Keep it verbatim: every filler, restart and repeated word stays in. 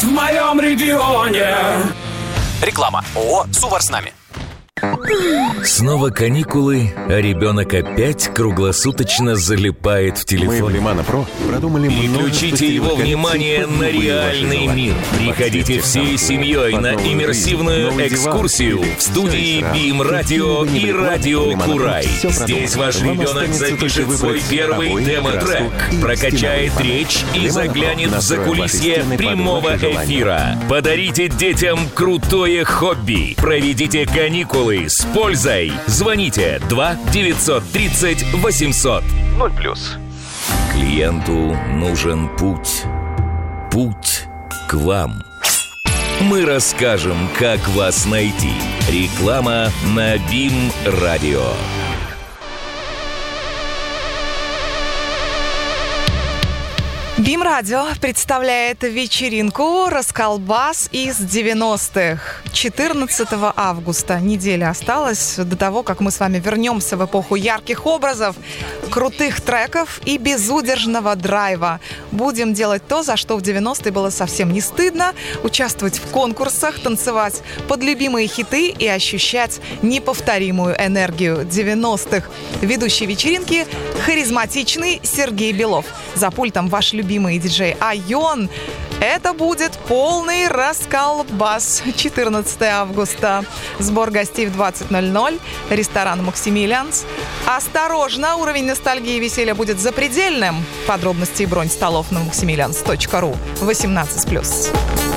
в моем регионе. Реклама. ООО «Сувар с нами». Снова каникулы, а ребенок опять круглосуточно залипает в телефон. Мы в Лимана Про продумали Переключите его внимание на реальный мир. Приходите всей семьей на иммерсивную экскурсию в студии Бим Радио и Радио Курай. Здесь ваш ребенок запишет свой первый демо-трек, прокачает речь и заглянет в закулисье прямого эфира. Подарите детям крутое хобби. Проведите каникулы с пользой. Звоните два девятьсот тридцать восемьсот. ноль плюс. Клиенту нужен путь. Путь к вам. Мы расскажем, как вас найти. Реклама на Бим Радио. Бим Радио представляет вечеринку «Расколбас» из девяностых. четырнадцатого августа. Неделя осталась до того, как мы с вами вернемся в эпоху ярких образов, крутых треков и безудержного драйва. Будем делать то, за что в девяностые было совсем не стыдно. Участвовать в конкурсах, танцевать под любимые хиты и ощущать неповторимую энергию девяностых. Ведущий вечеринки – харизматичный Сергей Белов. За пультом ваш любимый диджей Айон. Это будет полный расколбас. четырнадцатого августа. Сбор гостей в двадцать ноль ноль. Ресторан «Максимилианс». Осторожно, уровень ностальгии и веселья будет запредельным. Подробности и бронь столов на максимилианс точка ру. восемнадцать плюс.